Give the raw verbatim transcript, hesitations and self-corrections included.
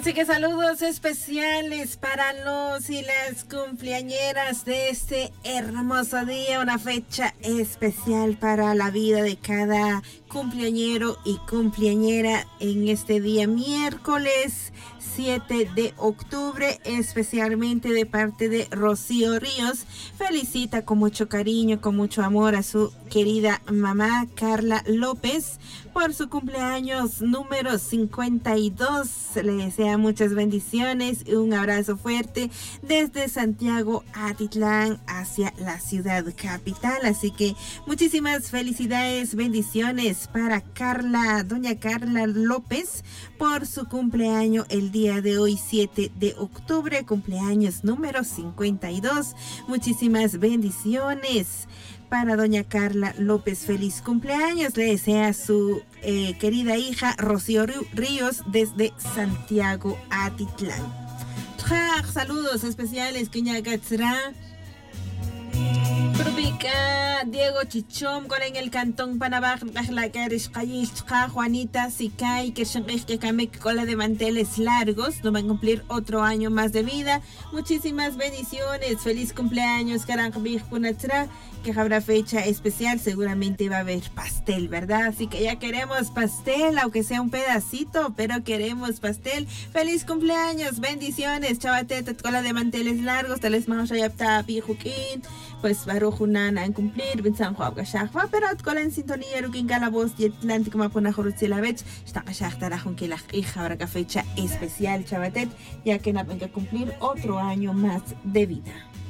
Así que saludos especiales para los y las cumpleañeras de este hermoso día, una fecha especial para la vida de cada cumpleañero y cumpleañera en este día miércoles siete de octubre, especialmente de parte de Rocío Ríos. Felicita con mucho cariño, con mucho amor a su querida mamá Carla López por su cumpleaños número cincuenta y dos. Le desea muchas bendiciones y un abrazo fuerte desde Santiago Atitlán hacia la ciudad capital. Así que muchísimas felicidades, bendiciones para Carla, doña Carla López, por su cumpleaños el día de hoy, siete de octubre, cumpleaños número cincuenta y dos. Muchísimas bendiciones para doña Carla López. Feliz cumpleaños le desea su eh, querida hija Rocío Ríos desde Santiago Atitlán. Saludos especiales Quiñagatzra, Trubica, Diego Chichom, con en el cantón Panabaj, la Juanita Sicay, que que Kamek, cola de manteles largos, no van a cumplir otro año más de vida. Muchísimas bendiciones, feliz cumpleaños, Karanjbij Kunatra, que habrá fecha especial, seguramente va a haber pastel, ¿verdad? Así que ya queremos pastel, aunque sea un pedacito, pero queremos pastel. Feliz cumpleaños, bendiciones, Chabateta, cola de manteles largos, tales Mahashayapta, Pijukin, pues Barujunana en cumplir, Vincent Juan Gashahwa, pero cola en sintonía, Rukin Calabos y Atlántico Mapuna Jorutzilavech, está Gashahtarajun que la hija habrá que fecha especial, Chabatet, ya que no venga a cumplir otro año más de vida.